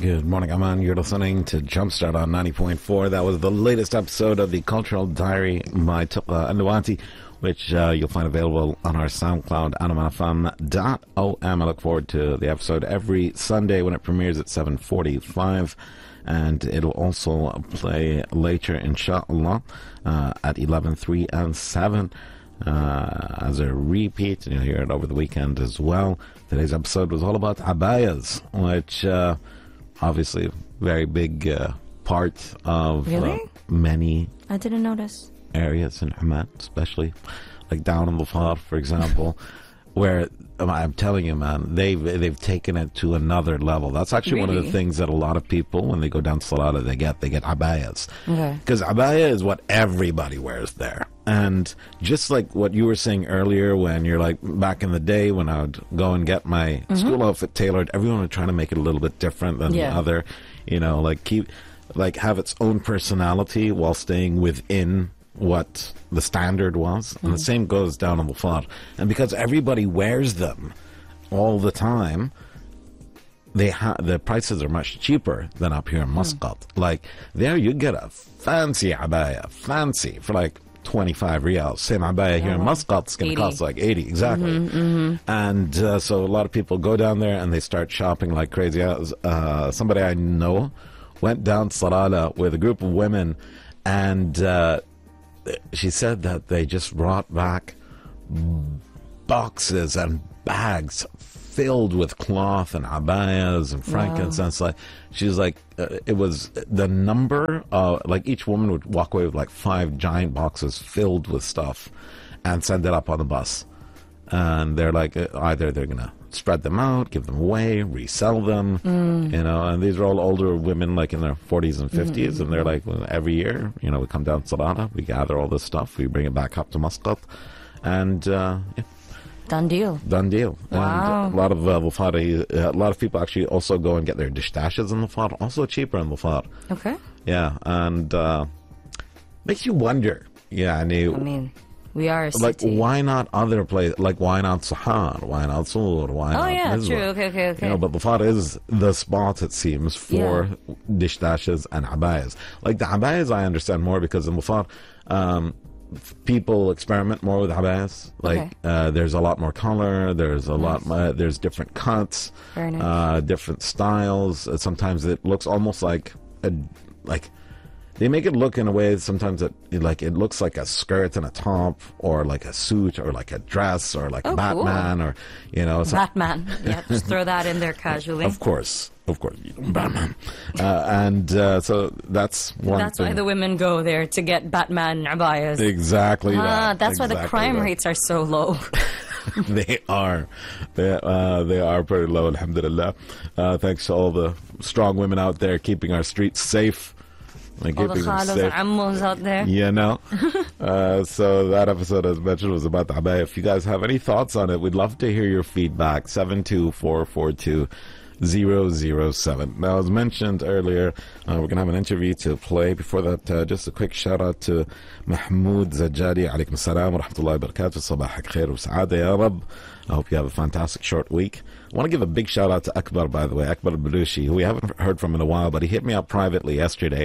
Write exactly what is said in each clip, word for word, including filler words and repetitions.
Good morning, Aman. You're listening to Jumpstart on ninety point four. That was the latest episode of the Cultural Diary by Tuqla Anwati, which uh, you'll find available on our SoundCloud, anaman f m dot o m. I look forward to the episode every Sunday when it premieres at seven forty-five. And it'll also play later, inshallah, uh, at eleven, three, and seven uh, as a repeat. And you'll hear it over the weekend as well. Today's episode was all about abayas, which uh, obviously a very big uh, part of really? uh, many I didn't notice. areas in Oman, especially like down in Dhofar, for example, where I'm telling you, man, they've they've taken it to another level. That's actually Really? one of the things that a lot of people, when they go down to Salada, they get they get abayas, Okay. because abaya is what everybody wears there. And just like what you were saying earlier, when you're like back in the day when I would go and get my Mm-hmm. school outfit tailored, everyone would try to make it a little bit different than Yeah. the other, you know, like keep like have its own personality while staying within what the standard was. And the same goes down on the floor. And because everybody wears them all the time, they ha- the prices are much cheaper than up here in Muscat. Like there you get a fancy abaya, fancy, for like twenty-five riyals. Same abaya here in Muscat is going to eighty. cost like eighty, exactly. And uh, so a lot of people go down there and they start shopping like crazy. I was, uh, somebody I know went down to Salala with a group of women, and uh, she said that they just brought back boxes and bags filled with cloth and abayas and frankincense. Like she's like, uh, it was the number. Uh, like each woman would walk away with like five giant boxes filled with stuff, and send it up on the bus. And they're like, uh, either they're gonna spread them out, give them away, resell them, you know. And these are all older women, like in their forties and fifties, and they're like, well, every year, you know, we come down to Salada, we gather all this stuff, we bring it back up to Muscat, and uh, yeah, Done deal. done deal. Wow. And a lot of uh, Dhofar, uh, a lot of people actually also go and get their distashes in Dhofar, also cheaper in Dhofar. Okay. Yeah, and uh, makes you wonder. Yeah, I knew. I mean, we are a Like, city. why not other places? Like, why not Sahar? Why not Sur? Why Oh, not yeah, Mizrah? true. Okay, okay, okay. You know, but Dhofar is the spot, it seems, for dishdashes and abayas. Like, the abayas I understand more because in Dhofar, um, f- people experiment more with abayas. Like, Okay. uh, there's a lot more color, there's a lot more, there's different cuts, Very nice. uh, different styles. Uh, sometimes it looks almost like a, like, they make it look in a way sometimes that like it looks like a skirt and a top, or like a suit, or like a dress, or like Oh, a Batman, or you know, so, Batman. Yeah, just throw that in there casually. of course, of course, you know, Batman, uh, and uh, so that's one. That's thing. why the women go there, to get Batman abayas. Exactly. Ah, that. that's why the Exactly crime that. rates are so low. They are, they, uh, they are pretty low. Alhamdulillah. Uh, thanks to all the strong women out there keeping our streets safe. And All the keeping them khalas safe. and ammos out there. You know? uh, so that episode, as mentioned, was about the abaya. If you guys have any thoughts on it, we'd love to hear your feedback. seven two four four two zero zero seven. Now, as mentioned earlier, uh, we're going to have an interview to play. Before that, uh, just a quick shout out to Mahmoud Zajjadi. Alaykum assalam wa rahmatullahi wa barakatuh. Sabahak khair wa sa'ada ya Rab. I hope you have a fantastic short week. I want to give a big shout out to Akbar, by the way, Akbar Balushi, who we haven't heard from in a while, but he hit me up privately yesterday.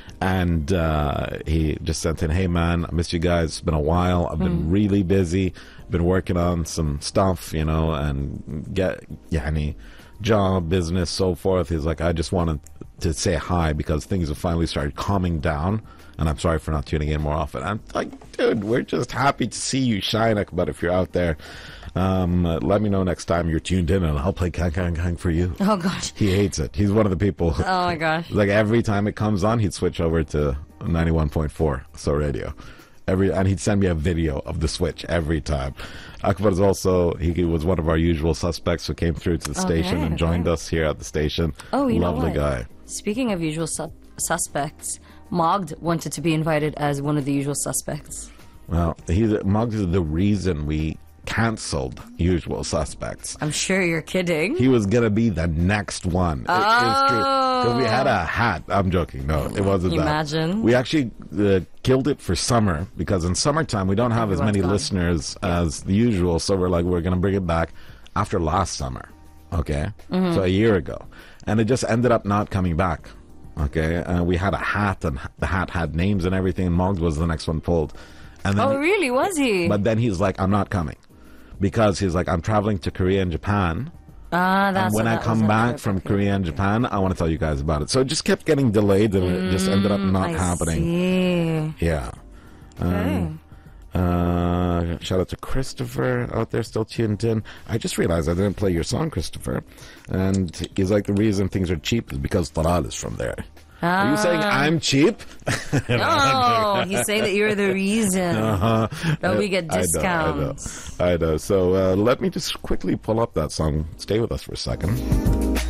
And uh, he just sent in, hey man, I missed you guys. It's been a while. I've been really busy. Been working on some stuff, you know, and get, yani, job, business, so forth. He's like, I just wanted to say hi because things have finally started calming down. And I'm sorry for not tuning in more often. I'm like, dude, we're just happy to see you shine, but if you're out there, um, uh, let me know next time you're tuned in and I'll play Kang Kang Kang for you. Oh, gosh. He hates it. He's one of the people. Oh, my gosh. Like every time it comes on, he'd switch over to ninety-one point four, so radio. Every and he'd send me a video of the switch every time. Akbar is also, he was one of our usual suspects who came through to the station Okay, and joined okay. us here at the station. Oh, you know Lovely what? guy. Speaking of usual su- suspects, Mogd wanted to be invited as one of the usual suspects. Well, he's Muggs is the reason we cancelled Usual Suspects. I'm sure you're kidding. He was gonna be the next one. It- it's true. 'Cause we had a hat. I'm joking. No, it wasn't that. Imagine. We actually uh, killed it for summer because in summertime we don't have as Everyone's many gone. listeners as the usual. So we're like, we're gonna bring it back after last summer. Okay, Mm-hmm. so a year ago, and it just ended up not coming back. Okay, uh, we had a hat, and the hat had names and everything, and Moggs was the next one pulled. And then Oh, really? Was he? But then he's like, I'm not coming. Because he's like, I'm traveling to Korea and Japan. Ah, that's And when what I that come was back after. from Okay, Korea and okay. Japan, I want to tell you guys about it. So it just kept getting delayed, and it just ended up not I happening. see. Yeah. Um, uh, shout out to Christopher out there still tuned in. I just realized I didn't play your song, Christopher. And he's like, the reason things are cheap is because Taral is from there. Are you saying I'm cheap? No, he's saying that you're the reason Uh-huh. that we get I know, discounts. I know. I know. So uh, let me just quickly pull up that song. Stay with us for a second.